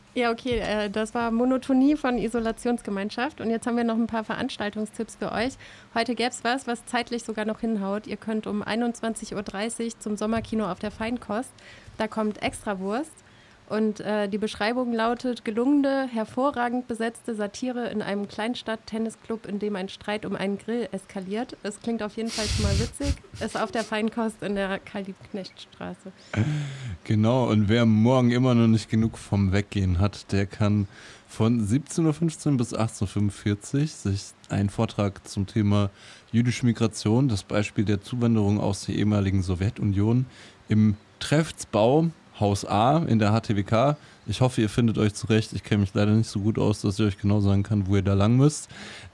Ja, okay, das war Monotonie von Isolationsgemeinschaft. Und jetzt haben wir noch ein paar Veranstaltungstipps für euch. Heute gäbe es was zeitlich sogar noch hinhaut. Ihr könnt um 21:30 Uhr zum Sommerkino auf der Feinkost. Da kommt Extrawurst. Und die Beschreibung lautet: gelungene, hervorragend besetzte Satire in einem Kleinstadt-Tennisclub, in dem ein Streit um einen Grill eskaliert. Es klingt auf jeden Fall schon mal witzig. Ist auf der Feinkost in der Karl-Liebknecht-Straße. Genau, und wer morgen immer noch nicht genug vom Weggehen hat, der kann von 17:15 Uhr bis 18:45 Uhr sich einen Vortrag zum Thema jüdische Migration, das Beispiel der Zuwanderung aus der ehemaligen Sowjetunion, im Trefftsbau Haus A in der HTWK. Ich hoffe, ihr findet euch zurecht. Ich kenne mich leider nicht so gut aus, dass ich euch genau sagen kann, wo ihr da lang müsst.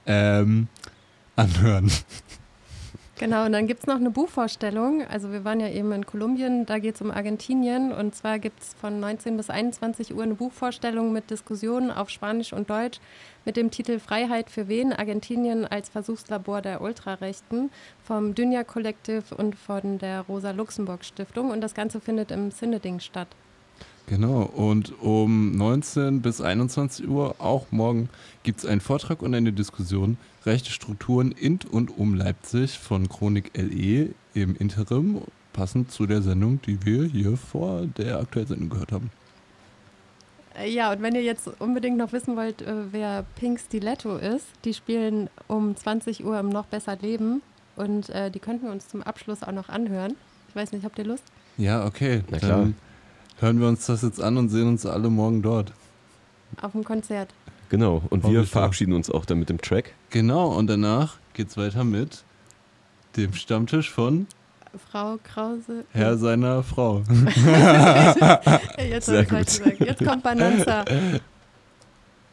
Anhören. Genau, und dann gibt es noch eine Buchvorstellung. Also wir waren ja eben in Kolumbien, da geht es um Argentinien. Und zwar gibt es von 19 bis 21 Uhr eine Buchvorstellung mit Diskussionen auf Spanisch und Deutsch mit dem Titel Freiheit für wen? Argentinien als Versuchslabor der Ultrarechten vom Dünja Collective und von der Rosa-Luxemburg-Stiftung. Und das Ganze findet im Sineding statt. Genau, und um 19 bis 21 Uhr, auch morgen, gibt es einen Vortrag und eine Diskussion Rechte Strukturen in und um Leipzig von Chronik LE im Interim, passend zu der Sendung, die wir hier vor der aktuellen Sendung gehört haben. Ja, und wenn ihr jetzt unbedingt noch wissen wollt, wer Pink Stiletto ist, die spielen um 20 Uhr im Noch besser Leben und die könnten wir uns zum Abschluss auch noch anhören. Ich weiß nicht, habt ihr Lust? Ja, okay, Na klar. dann hören wir uns das jetzt an und sehen uns alle morgen dort. Auf dem Konzert. Genau, und Hoffe wir ich verabschieden uns auch dann mit dem Track. Genau, und danach geht's weiter mit dem Stammtisch von Frau Krause. Herr seiner Frau. Jetzt Sehr hab ich's falsch gesagt. Jetzt kommt Bananza.